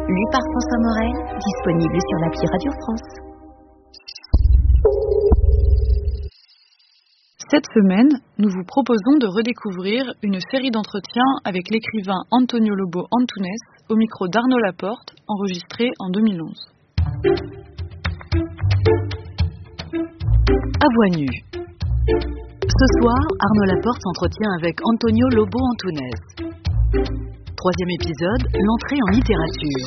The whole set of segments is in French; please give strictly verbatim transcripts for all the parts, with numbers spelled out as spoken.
lu par François Morel, disponible sur l'appli Radio France. Cette semaine, nous vous proposons de redécouvrir une série d'entretiens avec l'écrivain Antonio Lobo Antunes au micro d'Arnaud Laporte, enregistré en deux mille onze. À voix nue. Ce soir, Arnaud Laporte s'entretient avec Antonio Lobo Antunes. Troisième épisode, l'entrée en littérature.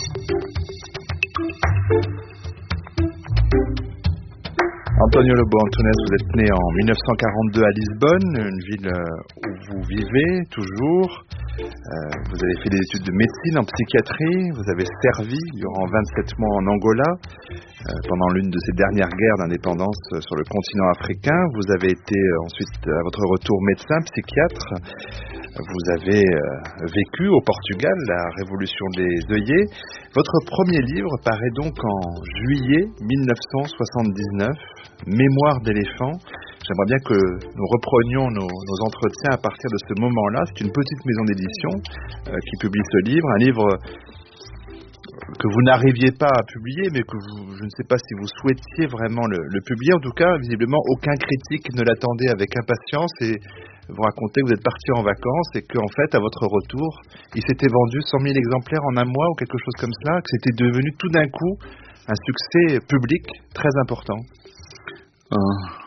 Antonio Lobo Antunes, vous êtes né en mille neuf cent quarante-deux à Lisbonne, une ville où vous vivez toujours. Euh, vous avez fait des études de médecine en psychiatrie, vous avez servi durant vingt-sept mois en Angola, euh, pendant l'une de ces dernières guerres d'indépendance sur le continent africain. Vous avez été euh, ensuite, à votre retour, médecin, psychiatre. Vous avez euh, vécu au Portugal, la révolution des œillets. Votre premier livre paraît donc en juillet mille neuf cent soixante-dix-neuf, Mémoire d'éléphant. J'aimerais bien que nous reprenions nos, nos entretiens à partir de ce moment-là. C'est une petite maison d'édition euh, qui publie ce livre, un livre que vous n'arriviez pas à publier, mais que vous, je ne sais pas si vous souhaitiez vraiment le, le publier. En tout cas, visiblement, aucun critique ne l'attendait avec impatience et vous racontez que vous êtes parti en vacances et qu'en fait, à votre retour, il s'était vendu cent mille exemplaires en un mois ou quelque chose comme cela, que c'était devenu tout d'un coup un succès public très important. Ah.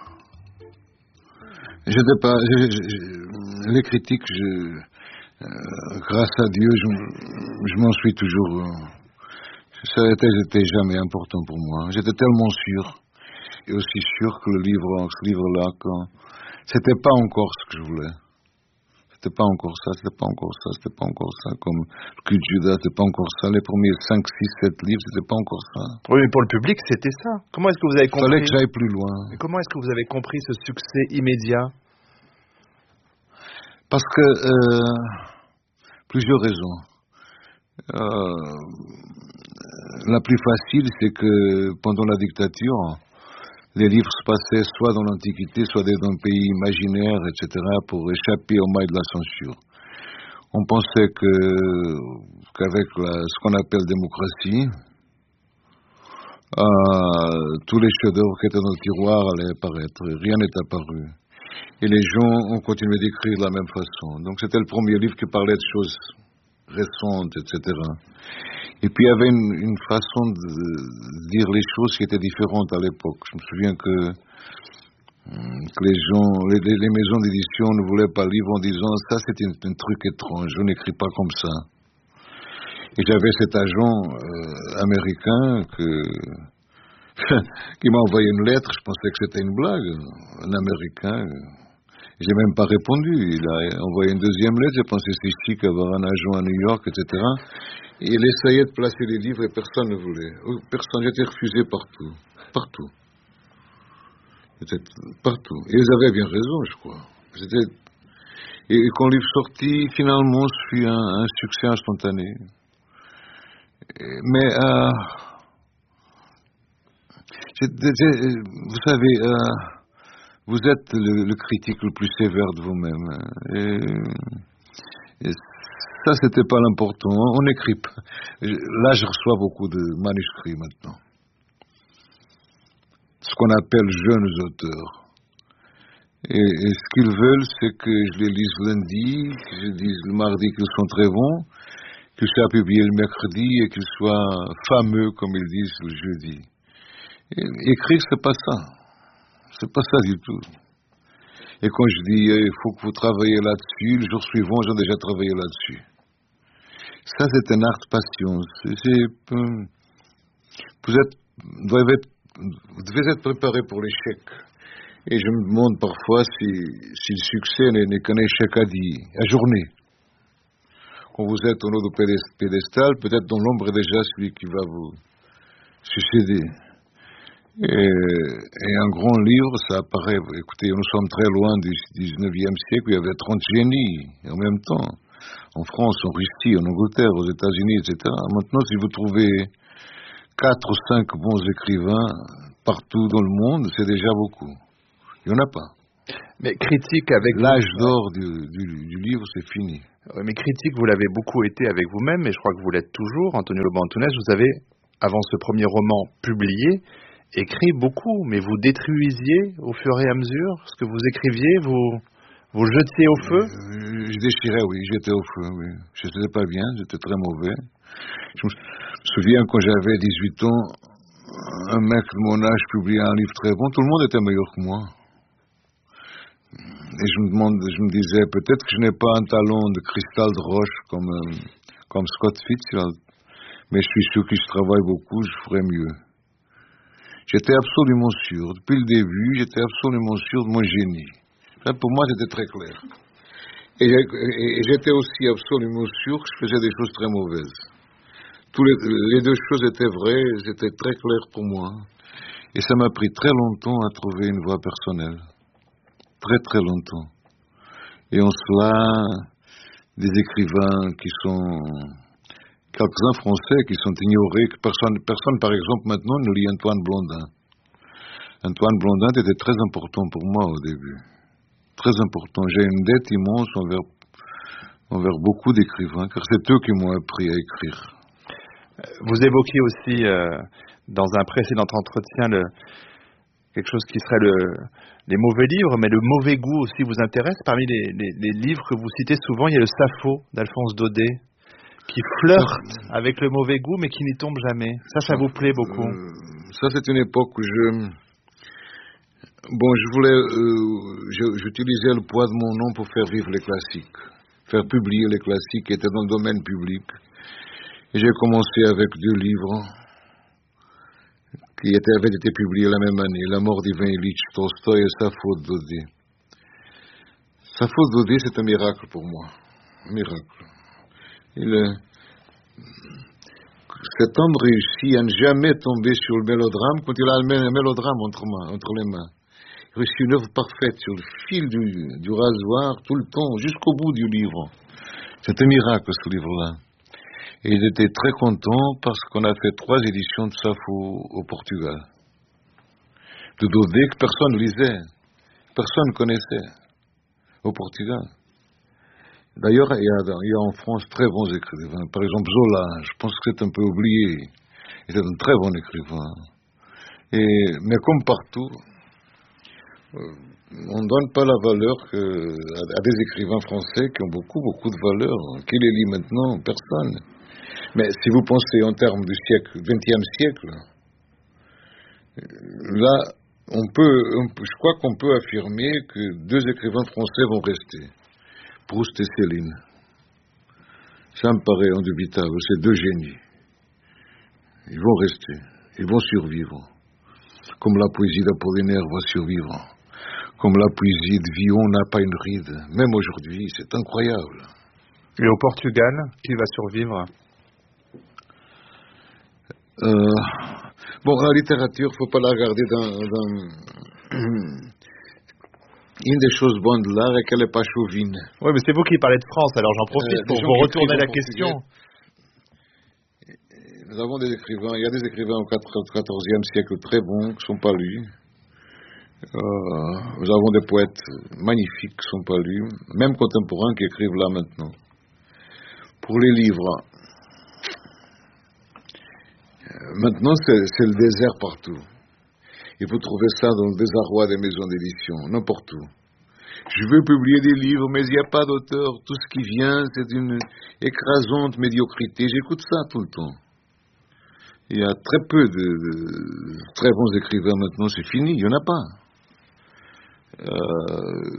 Je n'étais pas, je, je, je, les critiques, je, euh, grâce à Dieu, je, je m'en suis toujours. Euh, ça n'était jamais important pour moi. J'étais tellement sûr, et aussi sûr que le livre, ce livre-là, quand, c'était pas encore ce que je voulais. C'était pas encore ça, c'était pas encore ça, c'était pas encore ça. Comme le cul de Judas, c'était pas encore ça. Les premiers cinq, six, sept livres, c'était pas encore ça. Oui, mais pour le public, c'était ça. Comment est-ce que vous avez compris? Il fallait que j'aille plus loin. Mais comment est-ce que vous avez compris ce succès immédiat? Parce que euh, plusieurs raisons. Euh, la plus facile, c'est que pendant la dictature, les livres se passaient soit dans l'Antiquité, soit dans un pays imaginaire, et cetera, pour échapper au mailles de la censure. On pensait que qu'avec la, ce qu'on appelle démocratie, euh, tous les chefs-d'œuvre qui étaient dans le tiroir allaient apparaître. Rien n'est apparu. Et les gens ont continué d'écrire de la même façon. Donc c'était le premier livre qui parlait de choses récentes, et cetera. Et puis il y avait une, une façon de dire les choses qui était différente à l'époque. Je me souviens que, que les gens, les, les maisons d'édition ne voulaient pas le livre en disant ça c'est un, un truc étrange, on n'écrit pas comme ça. Et j'avais cet agent euh, américain que qui m'a envoyé une lettre, je pensais que c'était une blague, un Américain. J'ai même pas répondu. Il a envoyé une deuxième lettre, j'ai pensé c'est chic avoir un agent à New York, et cetera. Et il essayait de placer les livres et personne ne voulait. Personne, j'étais refusé partout. Partout. J'étais partout. Et ils avaient bien raison, je crois. C'était... Et quand le livre sortit, finalement, ce fut un, un succès instantané. Mais, euh... j'ai, j'ai, vous savez, euh... vous êtes le, le critique le plus sévère de vous-même. Et, et ça, c'était pas l'important. On n'écrit pas. Là, je reçois beaucoup de manuscrits maintenant. Ce qu'on appelle jeunes auteurs. Et, et ce qu'ils veulent, c'est que je les lise lundi, que je dise le mardi qu'ils sont très bons, qu'ils soient publiés le mercredi et qu'ils soient fameux, comme ils disent, le jeudi. Et, écrire, c'est pas ça. C'est pas ça du tout. Et quand je dis il eh, faut que vous travaillez là-dessus, le jour suivant, j'ai déjà travaillé là-dessus. Ça, c'est un art de patience. C'est, c'est, vous, êtes, vous, devez être, vous devez être préparé pour l'échec. Et je me demande parfois si, si le succès n'est, n'est qu'un échec à dit, à journée. Quand vous êtes au haut du pédestal, peut-être dans l'ombre est déjà celui qui va vous succéder. Et, et un grand livre, ça apparaît, écoutez, nous sommes très loin du dix-neuvième siècle, où il y avait trente génies en même temps, en France, en Russie, en Angleterre, aux États-Unis, et cetera. Maintenant, si vous trouvez quatre ou cinq bons écrivains partout dans le monde, c'est déjà beaucoup. Il n'y en a pas. Mais critique avec... L'âge d'or du, du, du livre, c'est fini. Oui, mais critique, vous l'avez beaucoup été avec vous-même, et je crois que vous l'êtes toujours. Antonio Lobo Antunes, vous avez, avant ce premier roman publié, écrit beaucoup, mais vous détruisiez au fur et à mesure ce que vous écriviez, vous, vous jetiez au feu. euh, Je déchirais, oui, j'étais au feu, oui. Je n'étais pas bien, j'étais très mauvais. Je me souviens quand j'avais dix-huit ans, un mec de mon âge publiait un livre très bon, tout le monde était meilleur que moi. Et je me, demande, je me disais, peut-être que je n'ai pas un talent de cristal de roche comme, euh, comme Scott Fitzgerald, mais je suis sûr que je travaille beaucoup, je ferai mieux. J'étais absolument sûr, depuis le début, j'étais absolument sûr de mon génie. Ça, pour moi, c'était très clair. Et, et, et j'étais aussi absolument sûr que je faisais des choses très mauvaises. Tous les, les deux choses étaient vraies, c'était très clair pour moi. Et ça m'a pris très longtemps à trouver une voie personnelle. Très très longtemps. Et en cela, des écrivains qui sont, quelques-uns français qui sont ignorés, que personne, personne par exemple maintenant ne lit Antoine Blondin. Antoine Blondin était très important pour moi au début. Très important. J'ai une dette immense envers, envers beaucoup d'écrivains, car c'est eux qui m'ont appris à écrire. Vous évoquiez aussi, euh, dans un précédent entretien, le, quelque chose qui serait le, les mauvais livres, mais le mauvais goût aussi vous intéresse. Parmi les, les, les livres que vous citez souvent, il y a le Sappho d'Alphonse Daudet, qui flirte avec le mauvais goût, mais qui n'y tombe jamais. Ça, ça vous plaît beaucoup? euh, Ça, c'est une époque où je... Bon, je voulais... Euh, j'utilisais le poids de mon nom pour faire vivre les classiques, faire publier les classiques qui étaient dans le domaine public. Et j'ai commencé avec deux livres qui étaient, avaient été publiés la même année, La mort d'Ivan Ilitch Tolstoï et Sappho de Daudet. Sappho de Daudet, c'est un miracle pour moi. Un miracle. Il, euh, cet homme réussit à ne jamais tomber sur le mélodrame quand il a le mélodrame entre, mains, entre les mains. Il réussit une œuvre parfaite sur le fil du, du rasoir, tout le temps, jusqu'au bout du livre. C'est un miracle, ce livre-là. Et il était très content parce qu'on a fait trois éditions de Sappho au Portugal. De Daudet que personne lisait, personne ne connaissait au Portugal. D'ailleurs, il y, a, il y a en France très bons écrivains. Par exemple, Zola, je pense que c'est un peu oublié. Il était un très bon écrivain. Et, mais comme partout, on ne donne pas la valeur que, à, à des écrivains français qui ont beaucoup, beaucoup de valeur. Qui les lit maintenant? Personne. Mais si vous pensez en termes du siècle, vingtième siècle, là, on peut, on peut, je crois qu'on peut affirmer que deux écrivains français vont rester. Proust et Céline. Ça me paraît indubitable, c'est deux génies. Ils vont rester, ils vont survivre. Comme la poésie d'Apollinaire va survivre. Comme la poésie de Villon n'a pas une ride. Même aujourd'hui, c'est incroyable. Et au Portugal, qui va survivre? Euh, bon, la littérature, il ne faut pas la regarder dans... dans une des choses bonnes de l'art est qu'elle n'est pas chauvine. Oui, mais c'est vous qui parlez de France, alors j'en profite euh, pour vous retourner la question. Nous avons des écrivains, il y a des écrivains au quatorzième siècle très bons qui ne sont pas lus. Euh, nous avons des poètes magnifiques qui ne sont pas lus, même contemporains qui écrivent là maintenant. Pour les livres, maintenant c'est, c'est le désert partout. Il faut trouver ça dans le désarroi des maisons d'édition, n'importe où. Je veux publier des livres, mais il n'y a pas d'auteur. Tout ce qui vient, c'est une écrasante médiocrité. J'écoute ça tout le temps. Il y a très peu de, de très bons écrivains maintenant, c'est fini, il n'y en a pas. Euh,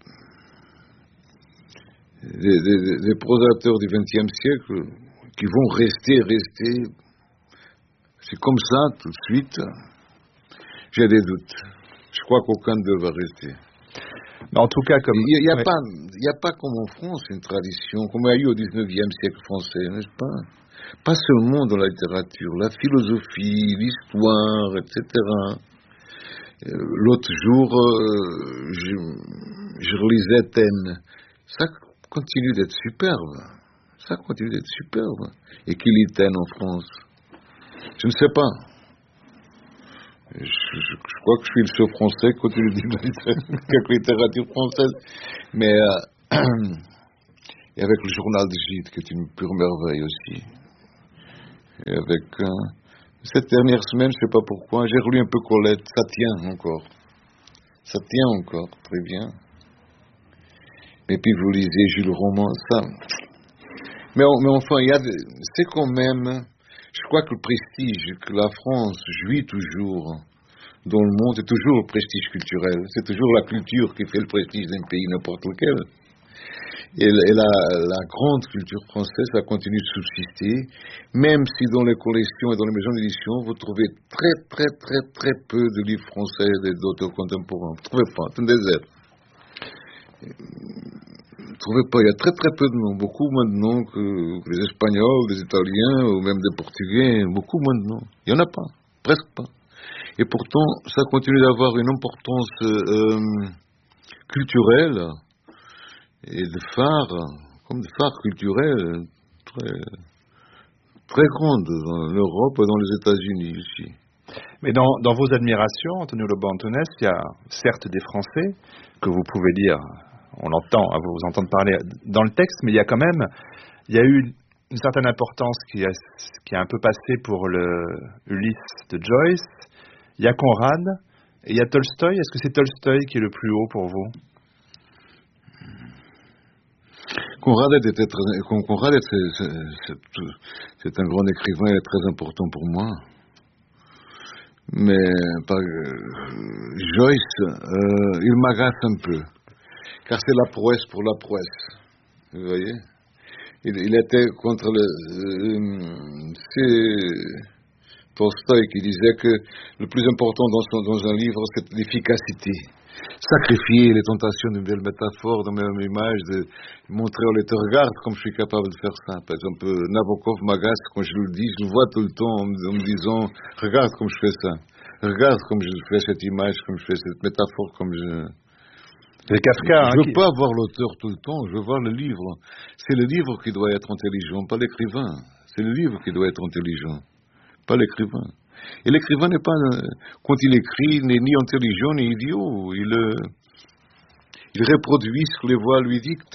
des, des, des prosateurs du vingtième siècle qui vont rester, rester, c'est comme ça tout de suite. J'ai des doutes. Je crois qu'aucun d'eux va rester. Mais en tout cas, comme... Il n'y a, ouais. pas, il y a pas comme en France une tradition, comme il y a eu au dix-neuvième siècle français, n'est-ce pas? Pas seulement dans la littérature, la philosophie, l'histoire, et cetera. L'autre jour, euh, je, je relisais Taine. Ça continue d'être superbe. Ça continue d'être superbe. Et qui lit Taine en France? Je ne sais pas. Je, je, je crois que je suis le seul Français qui continue de dire la littérature française. Mais euh, et avec le journal de Gide, qui est une pure merveille aussi. Et avec euh, cette dernière semaine, je ne sais pas pourquoi, j'ai relu un peu Colette. Ça tient encore. Ça tient encore, très bien. Et puis vous lisez Jules Roman, ça. Mais, mais enfin, il y a, c'est quand même, je crois que le prestige que la France jouit toujours dans le monde, c'est toujours le prestige culturel. C'est toujours la culture qui fait le prestige d'un pays, n'importe lequel. Et, et la, la grande culture française, ça continue de subsister, même si dans les collections et dans les maisons d'édition, vous trouvez très, très, très, très peu de livres français et d'auteurs contemporains. Vous ne trouvez pas, c'est un désert. Vous ne trouvez pas, il y a très, très peu de noms, beaucoup moins de noms que, que les Espagnols, les Italiens, ou même des Portugais, beaucoup moins de noms. Il n'y en a pas, presque pas. Et pourtant, ça continue d'avoir une importance euh, culturelle et de phare, comme de phare culturel, très, très grande dans l'Europe et dans les États-Unis aussi. Mais dans, dans vos admirations, Antonio Lobo Antunes, il y a certes des Français que vous pouvez lire, on l'entend, à vous entendre parler dans le texte, mais il y a quand même, il y a eu une certaine importance qui a, qui a un peu passé pour le Ulysse de Joyce. Il y a Conrad et il y a Tolstoï. Est-ce que c'est Tolstoï qui est le plus haut pour vous? Conrad était très, Conrad est, c'est, c'est, c'est un grand écrivain et très important pour moi. Mais par, euh, Joyce, euh, il m'agace un peu, car c'est la prouesse pour la prouesse. Vous voyez, il, il était contre le. Euh, c'est Tolstoï qui disait que le plus important dans, son, dans un livre, c'est l'efficacité. Sacrifier les tentations d'une belle métaphore, d'une même image, de montrer au lecteur, regarde comme je suis capable de faire ça. Par exemple, Nabokov m'agace quand je le dis, je le vois tout le temps en, en me disant, regarde comme je fais ça. Regarde comme je fais cette image, comme je fais cette métaphore, comme je... C'est Kafka. Je ne hein, veux qui... pas voir l'auteur tout le temps, je veux voir le livre. C'est le livre qui doit être intelligent, pas l'écrivain. C'est le livre qui doit être intelligent, pas l'écrivain. Et l'écrivain n'est pas, quand il écrit, n'est ni intelligent ni idiot. Il, euh, il reproduit ce que les voix lui dictent.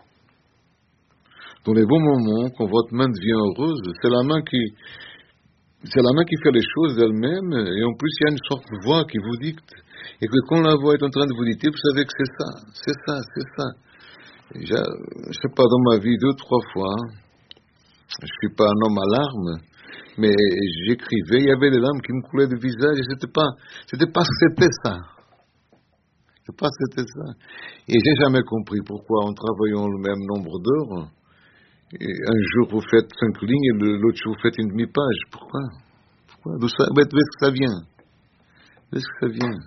Dans les bons moments, quand votre main devient heureuse, c'est la main qui, c'est la main qui fait les choses d'elle-même. Et en plus, il y a une sorte de voix qui vous dicte. Et que quand la voix est en train de vous dicter, vous savez que c'est ça, c'est ça, c'est ça. Et je ne sais pas, dans ma vie, deux, trois fois, je ne suis pas un homme à larmes, mais j'écrivais, il y avait des larmes qui me coulaient du visage, et c'était pas, c'était pas c'était ça. C'était pas c'était ça. Et j'ai jamais compris pourquoi, en travaillant le même nombre d'heures, un jour vous faites cinq lignes et l'autre jour vous faites une demi-page. Pourquoi? Pourquoi? D'où ça, d'où est-ce que ça vient? D'où est-ce que ça vient?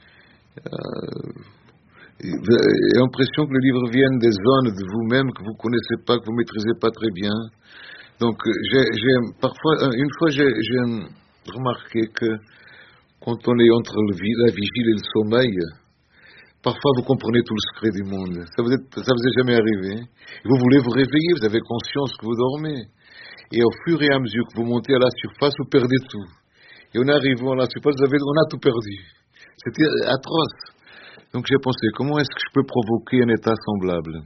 Euh, j'ai l'impression que le livre vient des zones de vous-même que vous connaissez pas, que vous maîtrisez pas très bien. Donc, j'ai, j'ai parfois, une fois, j'ai, j'ai remarqué que quand on est entre le, la vigile et le sommeil, parfois vous comprenez tout le secret du monde. Ça vous est, ça vous est jamais arrivé? Vous voulez vous réveiller, vous avez conscience que vous dormez. Et au fur et à mesure que vous montez à la surface, vous perdez tout. Et en arrivant à la surface, vous avez, on a tout perdu. C'était atroce. Donc j'ai pensé, comment est-ce que je peux provoquer un état semblable?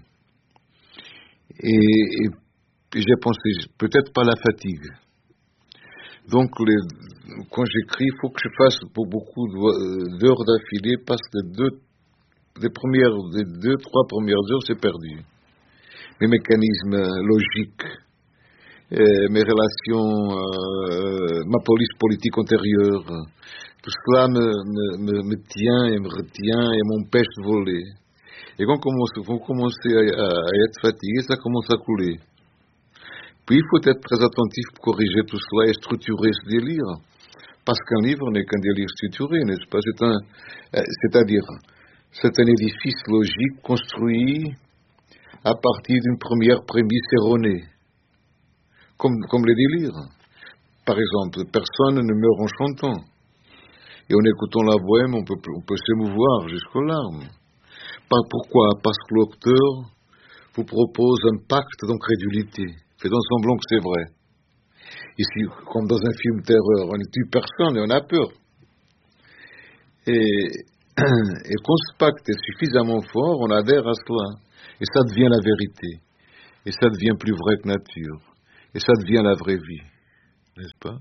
Et, et puis j'ai pensé, peut-être pas la fatigue. Donc les, quand j'écris, il faut que je fasse pour beaucoup d'heures d'affilée, parce que les deux, les premières, les deux, trois premières heures, c'est perdu. Mes mécanismes logiques, euh, mes relations, euh, ma police politique antérieure, tout cela me, me, me, me tient et me retient et m'empêche de voler. Et quand on commence à, à, à être fatigué, ça commence à couler. Puis il faut être très attentif pour corriger tout cela et structurer ce délire. Parce qu'un livre n'est qu'un délire structuré, n'est-ce pas? C'est un, c'est-à-dire, c'est un édifice logique construit à partir d'une première prémisse erronée. Comme, comme les délires. Par exemple, personne ne meurt en chantant. Et en écoutant la bohème, on peut, on peut s'émouvoir jusqu'aux larmes. Pourquoi? Parce que l'auteur vous propose un pacte d'incrédulité. Faisons semblant que c'est vrai. Ici, comme dans un film terreur, on ne tue personne et on a peur. Et, et quand ce pacte est suffisamment fort, on adhère à cela. Et ça devient la vérité. Et ça devient plus vrai que nature. Et ça devient la vraie vie. N'est-ce pas?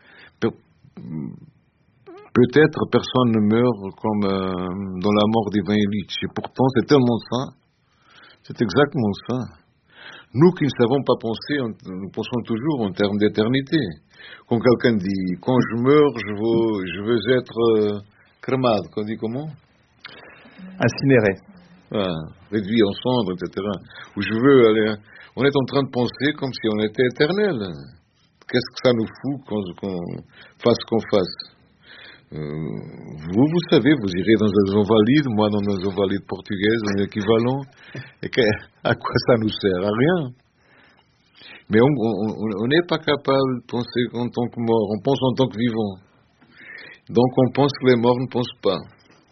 Peut-être personne ne meurt comme euh, dans la mort d'Ivan Illich. Et pourtant, c'est tellement ça. C'est exactement ça. Nous qui ne savons pas penser, nous pensons toujours en termes d'éternité. Quand quelqu'un dit, quand je meurs, je veux, je veux être euh, crémade, qu'on dit comment? Incinéré. Ah, réduit en cendres, et cetera. Ou je veux aller... On est en train de penser comme si on était éternel. Qu'est-ce que ça nous fout qu'on, qu'on fasse qu'on fasse? Euh, vous, vous savez, vous irez dans les invalides, moi dans les invalides portugaises, un équivalent, et que, à quoi ça nous sert? À rien. Mais on n'est pas capable de penser en tant que mort, on pense en tant que vivant. Donc on pense que les morts ne pensent pas.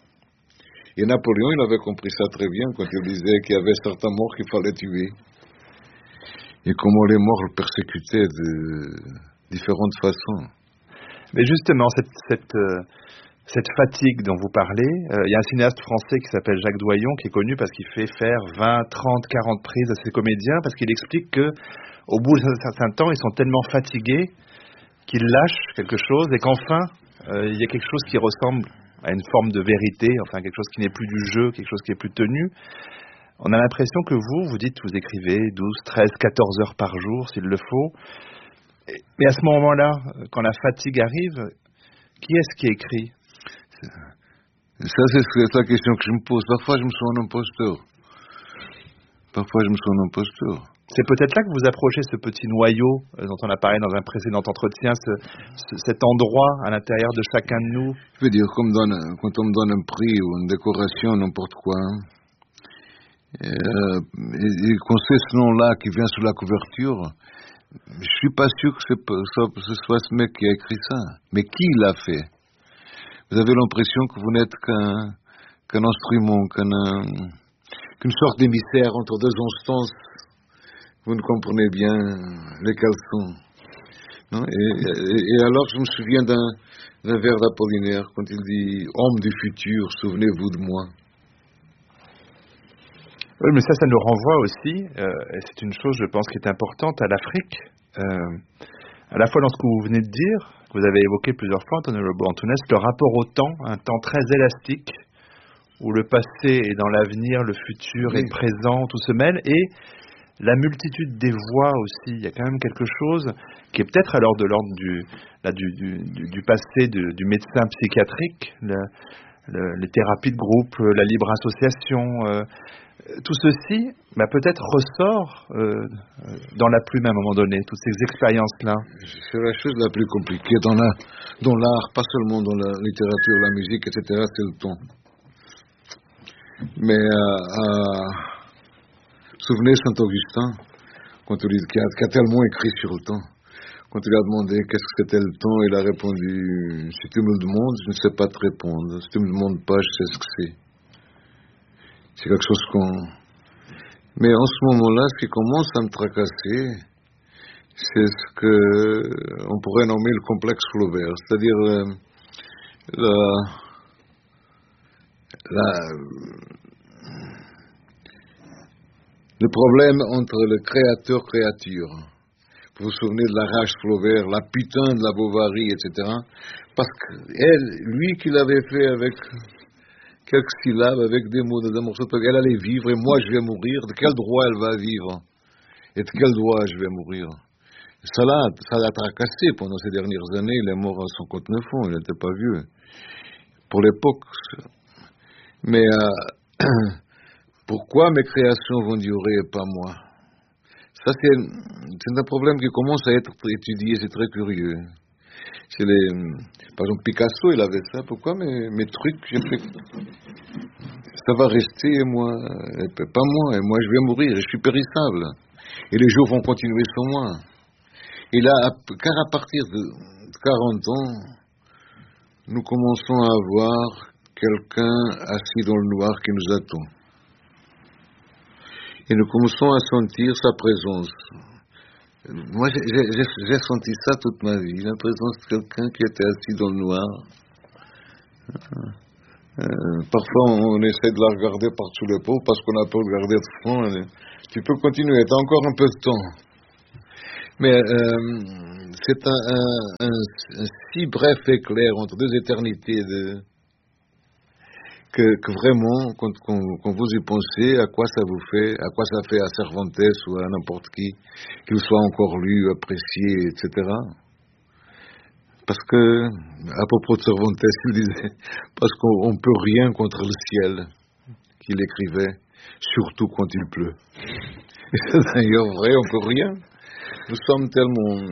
Et Napoléon, il avait compris ça très bien quand il disait qu'il y avait certains morts qu'il fallait tuer. Et comment les morts le persécutaient de différentes façons. Mais justement, cette, cette, euh, cette fatigue dont vous parlez, euh, il y a un cinéaste français qui s'appelle Jacques Doyon, qui est connu parce qu'il fait faire vingt, trente, quarante prises à ses comédiens, parce qu'il explique que au bout d'un certain temps, ils sont tellement fatigués qu'ils lâchent quelque chose et qu'enfin, euh, il y a quelque chose qui ressemble à une forme de vérité, enfin quelque chose qui n'est plus du jeu, quelque chose qui est plus tenu. On a l'impression que vous, vous dites, vous écrivez douze, treize, quatorze heures par jour, s'il le faut. Mais à ce moment-là, quand la fatigue arrive, qui est-ce qui écrit? Ça, c'est la question que je me pose. Parfois, je me sens un imposteur. Parfois, je me sens un imposteur. C'est peut-être là que vous approchez ce petit noyau dont on a parlé dans un précédent entretien, ce, ce, cet endroit à l'intérieur de chacun de nous. Je veux dire, comme dans, quand on me donne un prix ou une décoration, n'importe quoi, hein, et, euh, et, et qu'on sait ce nom-là qui vient sur la couverture, je suis pas sûr que c'est, ce soit ce mec qui a écrit ça. Mais qui l'a fait? Vous avez l'impression que vous n'êtes qu'un, qu'un instrument, qu'un, qu'une sorte d'émissaire entre deux instances. Vous ne comprenez bien lesquels sont. Non? Et, et, et alors, je me souviens d'un, d'un vers d'Apollinaire, quand il dit « Homme du futur, souvenez-vous de moi ». Oui, mais ça, ça nous renvoie aussi, euh, et c'est une chose, je pense, qui est importante, à l'Afrique. Euh, à la fois dans ce que vous venez de dire, que vous avez évoqué plusieurs fois, Antonio Lobo Antunes, le rapport au temps, un temps très élastique, où le passé est dans l'avenir, le futur oui. est présent, tout se mêle, et la multitude des voix aussi. Il y a quand même quelque chose qui est peut-être alors de l'ordre du, là, du, du, du, du passé du, du médecin psychiatrique, le, le, les thérapies de groupe, la libre association, euh, tout ceci bah, peut-être ressort euh, dans la plume à un moment donné, toutes ces expériences-là. C'est la chose la plus compliquée dans, la, dans l'art, pas seulement dans la littérature, la musique, et cetera, c'est le ton. Mais euh, euh, souvenez Saint-Augustin, quand il dit, qui, a, qui a tellement écrit sur le temps. Quand il a demandé qu'est-ce que c'était le temps, il a répondu, si tu me le demandes, je ne sais pas te répondre. Si tu me le demandes pas, je sais ce que c'est. C'est quelque chose qu'on... Mais en ce moment-là, ce qui commence à me tracasser, c'est ce que on pourrait nommer le complexe Flaubert, c'est-à-dire euh, la, la, le problème entre le créateur-créature. Vous vous souvenez de la rage Flaubert, la putain de la Bovary, et cetera. Parce que elle, lui qui l'avait fait avec quelques syllabes, avec des mots, des morceaux, elle allait vivre et moi je vais mourir. De quel droit elle va vivre? Et de quel droit je vais mourir? Ça l'a, ça l'a tracassé pendant ces dernières années. Il est mort à cinquante-neuf ans, il n'était pas vieux. Pour l'époque. Mais euh, pourquoi mes créations vont durer et pas moi? Ça, c'est, c'est un problème qui commence à être étudié, c'est très curieux. C'est les, par exemple, Picasso, il avait ça. Pourquoi mes, mes trucs, j'ai fait, ça va rester, et moi, et pas moi, et moi je vais mourir, et je suis périssable. Et les jours vont continuer sans moi. Et là, car à partir de quarante ans, nous commençons à avoir quelqu'un assis dans le noir qui nous attend. Et nous commençons à sentir sa présence. Moi, j'ai, j'ai, j'ai senti ça toute ma vie, la présence de quelqu'un qui était assis dans le noir. Euh, parfois, on essaie de la regarder par-dessous l'épaule parce qu'on a peur de garder de front. Tu peux continuer, tu as encore un peu de temps. Mais euh, c'est un, un, un, un si bref éclair entre deux éternités de, que, que vraiment, quand, quand, quand vous y pensez, à quoi ça vous fait, à quoi ça fait à Cervantes ou à n'importe qui, qu'il soit encore lu, apprécié, et cetera. Parce que, à propos de Cervantes, il disait, parce qu'on ne peut rien contre le ciel, qu'il écrivait, surtout quand il pleut. Et c'est d'ailleurs vrai, on ne peut rien. Nous sommes tellement...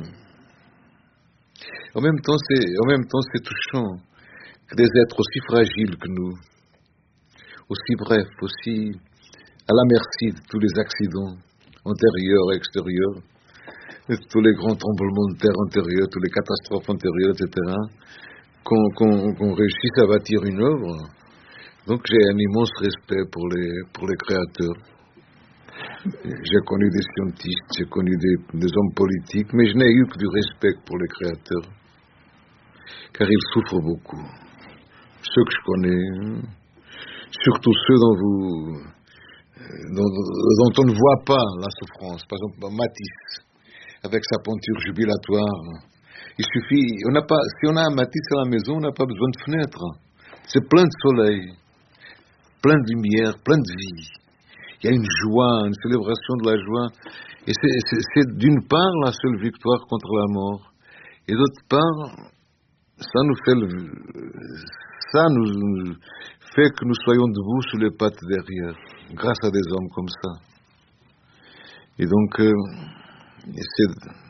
En même temps, c'est, en même temps, c'est touchant que des êtres aussi fragiles que nous, aussi brefs, aussi à la merci de tous les accidents antérieurs et extérieurs, de tous les grands tremblements de terre antérieurs, toutes les catastrophes antérieures, et cetera, qu'on, qu'on, qu'on réussisse à bâtir une œuvre. Donc j'ai un immense respect pour les, pour les créateurs. J'ai connu des scientifiques, j'ai connu des, des hommes politiques, mais je n'ai eu que du respect pour les créateurs, car ils souffrent beaucoup. Ceux que je connais, surtout ceux dont, vous, dont, dont on ne voit pas la souffrance. Par exemple, Matisse, avec sa peinture jubilatoire. Il suffit, on n'a pas, si on a un Matisse à la maison, on n'a pas besoin de fenêtre. C'est plein de soleil, plein de lumière, plein de vie. Il y a une joie, une célébration de la joie. Et c'est, c'est, c'est d'une part la seule victoire contre la mort. Et d'autre part, ça nous fait, le, ça nous fait que nous soyons debout sur les pattes derrière, grâce à des hommes comme ça. Et donc, euh, c'est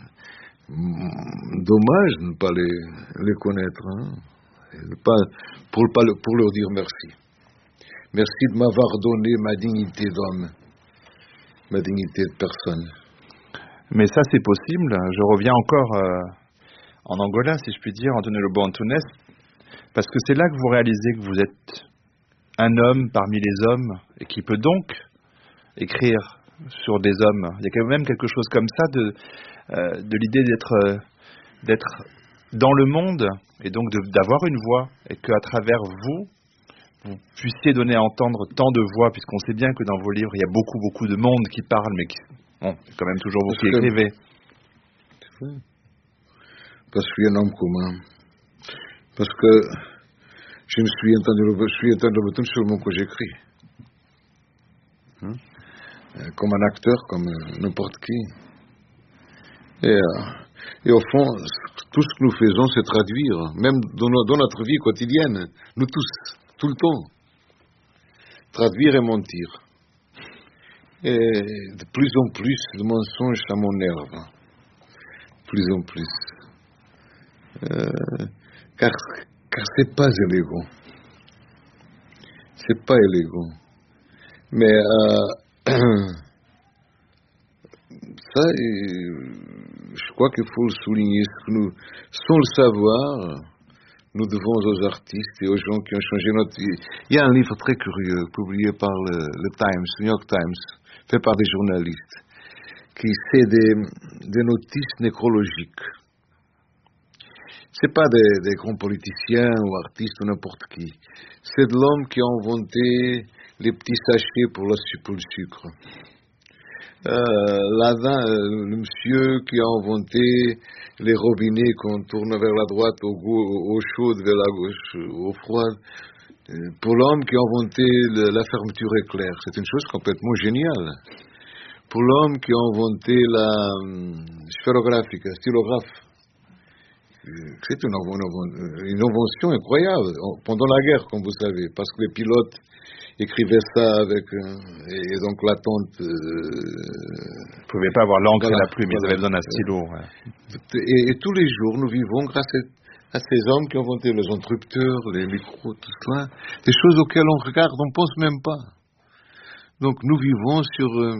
dommage de ne pas les, les connaître, hein, pas, pour, pas, pour leur dire merci. Merci de m'avoir donné ma dignité d'homme, ma dignité de personne. Mais ça, c'est possible. Je reviens encore euh, en Angola, si je puis dire, Antonio Lobo Antunes, parce que c'est là que vous réalisez que vous êtes un homme parmi les hommes et qui peut donc écrire sur des hommes. Il y a quand même quelque chose comme ça de, euh, de l'idée d'être, euh, d'être dans le monde et donc de, d'avoir une voix et qu'à travers vous, vous puissiez donner à entendre tant de voix, puisqu'on sait bien que dans vos livres, il y a beaucoup, beaucoup de monde qui parle, mais qui, bon, c'est quand même toujours vous qui écrivez. Parce que je suis un homme commun. Parce que je ne suis Antonio, je suis Antonio Lobo seulement que j'écris. Hein? Comme un acteur, comme n'importe qui. Et, euh, et au fond, tout ce que nous faisons, c'est traduire, même dans, nos, dans notre vie quotidienne, nous tous. Tout le temps. Traduire et mentir. Et de plus en plus, le mensonge, ça m'énerve. De plus en plus. Euh, car, car c'est pas élégant. C'est pas élégant. Mais euh, ça, je crois qu'il faut le souligner. Que nous, sans le savoir, nous devons aux artistes et aux gens qui ont changé notre vie. Il y a un livre très curieux, publié par le, le Times, New York Times, fait par des journalistes, qui c'est des, des notices nécrologiques. C'est pas des, des grands politiciens ou artistes ou n'importe qui. C'est de l'homme qui a inventé les petits sachets pour, la, pour le sucre. Euh, là, euh, le monsieur qui a inventé les robinets qu'on tourne vers la droite au, au, au chaud, vers la gauche au froid. Pour l'homme qui a inventé le, la fermeture éclair, c'est une chose complètement géniale. Pour l'homme qui a inventé la um, sphérographique, stylographe, c'est une, une invention incroyable pendant la guerre, comme vous savez, parce que les pilotes écrivait ça avec euh, et donc l'attente. Euh, Vous ne pouvez pas avoir l'encre voilà, et la plume, voilà, ils avaient besoin d'un stylo. Ouais. Et, et tous les jours, nous vivons grâce à, à ces hommes qui ont inventé les interrupteurs, les micros, tout cela, des choses auxquelles on regarde, on ne pense même pas. Donc nous vivons sur euh,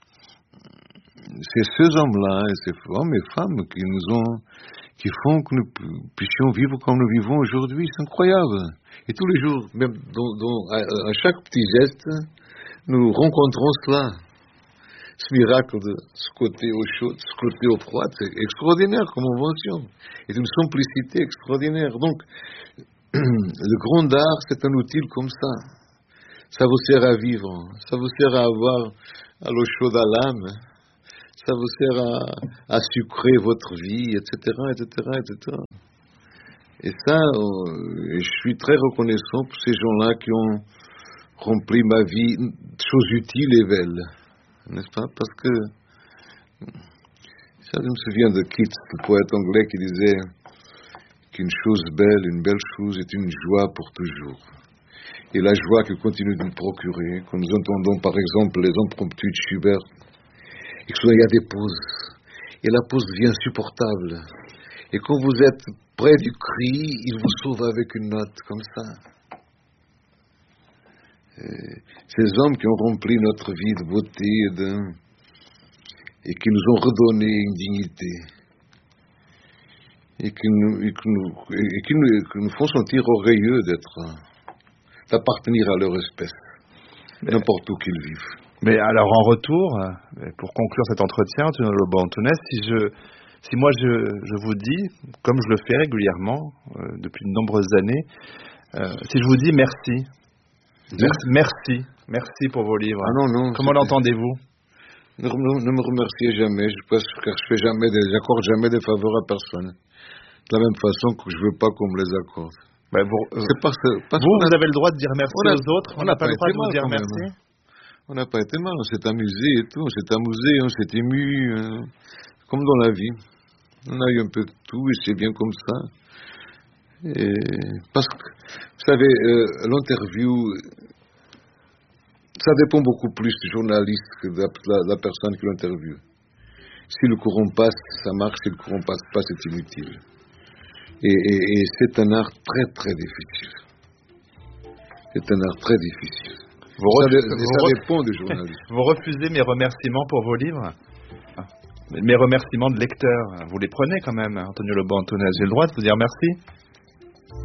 c'est ces hommes-là et ces hommes et femmes qui nous ont, qui font que nous puissions vivre comme nous vivons aujourd'hui. C'est incroyable. Et tous les jours, même dans, dans, à, à chaque petit geste, nous rencontrons cela. Ce miracle de ce côté au chaud, de ce côté au froid, c'est extraordinaire comme invention. Et une simplicité extraordinaire. Donc, le grand art, c'est un outil comme ça. Ça vous sert à vivre, ça vous sert à avoir à l'eau chaude à l'âme, ça vous sert à, à sucrer votre vie, et cetera, et cetera, et cetera. Et ça, euh, je suis très reconnaissant pour ces gens-là qui ont rempli ma vie de choses utiles et belles, n'est-ce pas? Parce que, ça, je me souviens de Keats, le poète anglais, qui disait qu'une chose belle, une belle chose est une joie pour toujours. Et la joie qu'il continue de nous procurer, quand nous entendons par exemple les impromptus de Schubert, et que soudain il y a des pauses, et la pause devient insupportable. Et quand vous êtes près du cri, il vous sauve avec une note comme ça. Et ces hommes qui ont rempli notre vie de beauté et, de, et qui nous ont redonné une dignité, et qui nous, et qui nous, et qui nous, qui nous font sentir orgueilleux d'être, d'appartenir à leur espèce, mais, n'importe où qu'ils vivent. Mais alors en retour, pour conclure cet entretien, Antonio Lobo Antunes, si je Si moi je, je vous dis, comme je le fais régulièrement euh, depuis de nombreuses années, euh, si je vous dis merci, merci, merci, merci pour vos livres. Ah non, non, comment l'entendez-vous? Ne, ne, ne me remerciez jamais, je pense, car je fais jamais, des, j'accorde jamais des faveurs à personne. De la même façon que je veux pas qu'on me les accorde. Ben vous, euh, C'est parce que, parce vous, a, vous avez le droit de dire merci a, aux autres. On n'a pas, pas le droit de vous dire merci. On n'a pas été mal, on s'est amusé et tout, on s'est amusé, on s'est ému, euh, comme dans la vie. On a eu un peu de tout et c'est bien comme ça. Et parce que, vous savez, euh, l'interview, ça dépend beaucoup plus du journaliste que de la, la, la personne qui l'interviewe. Si le courant passe, ça marche. Si le courant passe pas, c'est inutile. Et, et, et c'est un art très très difficile. C'est un art très difficile. Vous ça, refusez, ça, vous ça dépend du journaliste. Vous refusez mes remerciements pour vos livres? Mes remerciements de lecteurs, vous les prenez quand même, Antonio Lobo Antunes. J'ai le droit de vous dire merci?